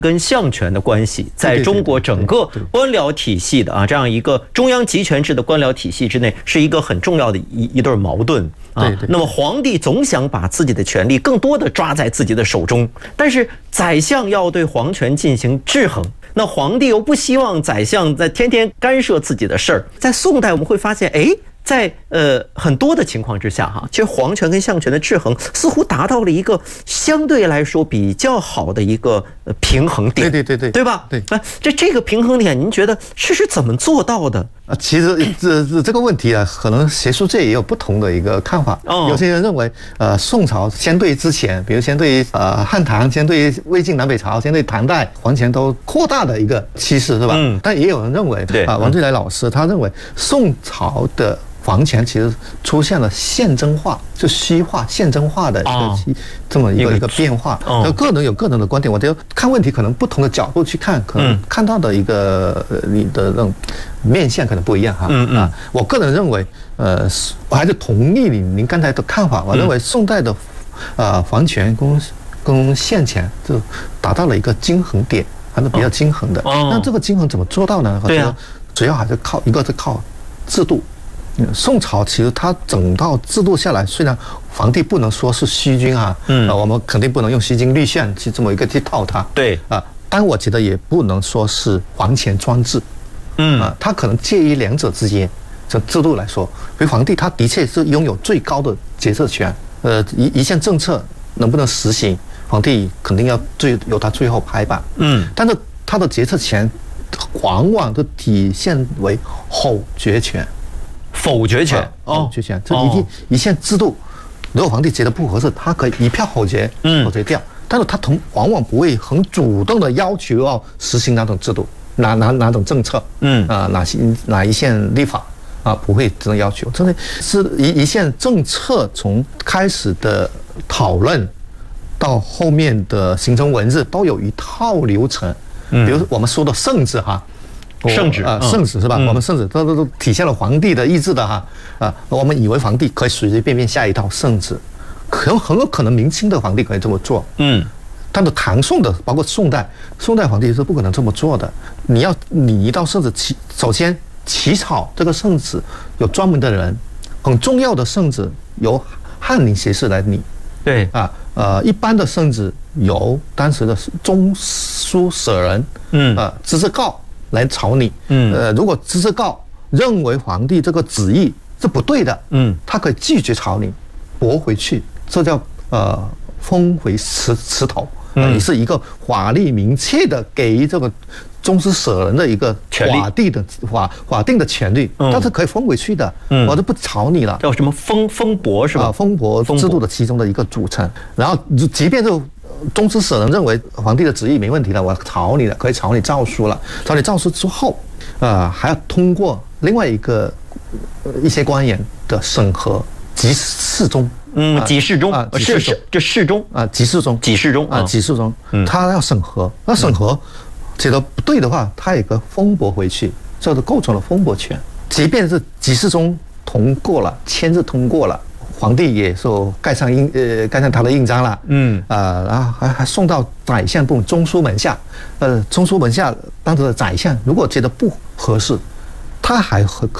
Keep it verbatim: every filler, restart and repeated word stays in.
跟相权的关系，在中国整个官僚体系的啊这样一个中央集权制的官僚体系之内，是一个很重要的一一对矛盾啊。 对对那么皇帝总想把自己的权力更多的抓在自己的手中，但是宰相要对皇权进行制衡，那皇帝又不希望宰相在天天干涉自己的事儿。在宋代我们会发现，哎。在呃很多的情况之下哈，其实皇权跟相权的制衡似乎达到了一个相对来说比较好的一个平衡点， 对对对对， 对吧？ 对， 啊，这这个平衡点，您觉得是是怎么做到的？ 啊，其实这这这个问题啊，可能学术界也有不同的一个看法。哦，有些人认为，呃，宋朝相对之前，比如相对于呃汉唐，相对于魏晋南北朝，相对唐代，皇权都扩大的一个趋势，是吧？嗯。但也有人认为，对啊，王最来老师他认为宋朝的皇权其实出现了宪政化，就虚化、宪政化的一个、哦、这么一个一个变化。哦，个人有个人的观点，我觉得看问题可能不同的角度去看，可能看到的一个、呃、你的那种面向可能不一样哈。嗯嗯啊，我个人认为，呃，我还是同意您您刚才的看法。我认为宋代的呃皇权跟跟宪权就达到了一个均衡点，还是比较均衡的。哦，那这个均衡怎么做到呢？我觉得主要还是靠一个是靠制度。宋朝其实它整套制度下来，虽然皇帝不能说是虚君啊，嗯，我们肯定不能用虚君律宪去这么一个去套它，对啊，但我觉得也不能说是皇权专制，嗯啊，它可能介于两者之间。这制度来说，因为皇帝他的确是拥有最高的决策权，呃，一一项政策能不能实行，皇帝肯定要最由他最后拍板，嗯，但是他的决策权往往都体现为否决权。 否决权哦，否决权，这一定一项制度，如果皇帝觉得不合适，他可以一票否决，否决掉。但是他同往往不会很主动的要求要实行哪种制度，哪哪哪种政策，嗯啊，哪些哪一项立法啊，不会这种要求。真的是一一项政策从开始的讨论到后面的形成文字，都有一套流程。比如我们说的圣旨哈。 圣旨啊，圣旨是吧？我们圣旨都都都体现了皇帝的意志的哈啊！我们以为皇帝可以随随便便下一套圣旨，很很有可能明清的皇帝可以这么做，嗯，但是唐宋的，包括宋代，宋代皇帝是不可能这么做的。你要拟一道圣旨，起首先起草这个圣旨有专门的人，很重要的圣旨由翰林学士来拟，对啊，呃，一般的圣旨由当时的中书舍人，嗯啊，知制诰来草拟，嗯，呃，如果知制诰认为皇帝这个旨意是不对的，嗯，他可以拒绝草拟，驳回去，这叫呃封回池池头，也是一个法律明确的给予这个中书舍人的一个法定的法法定的权利，但是可以封回去的，嗯，我就不草拟了， 叫什么封封驳是吧？ 啊，封驳制度的其中的一个组成，然后即便是。中书舍人认为皇帝的旨意没问题了，我草拟了，可以草拟诏书了。草拟诏书之后，呃，还要通过另外一个一些官员的审核，集侍中， 嗯，集侍中啊，是是，就侍中啊，集侍中， 集侍中啊，集侍中，他要审核，那审核觉得不对的话，他有一个封驳回去，这就构成了封驳权。即便是集侍中通过了，签字通过了。皇帝也说盖上印呃盖上他的印章了，嗯啊，然后还还送到宰相部中书门下，呃中书门下当时的宰相如果觉得不合适，他还和